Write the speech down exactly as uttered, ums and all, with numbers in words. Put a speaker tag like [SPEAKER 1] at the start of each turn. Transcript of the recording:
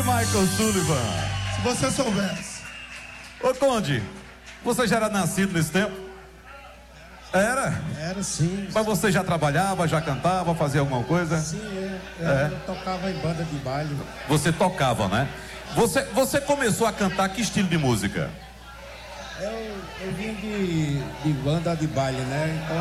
[SPEAKER 1] Michael Sullivan.
[SPEAKER 2] Se você soubesse.
[SPEAKER 1] Ô Conde, você já era nascido nesse tempo? Era?
[SPEAKER 3] Era sim.
[SPEAKER 1] Mas você já trabalhava, já cantava, fazia alguma coisa?
[SPEAKER 3] Sim, eu, eu,
[SPEAKER 1] É.
[SPEAKER 3] eu tocava em banda de baile.
[SPEAKER 1] Você tocava, né? Você, você começou a cantar que estilo de música?
[SPEAKER 3] Eu, eu vim de, de banda de baile, né? Então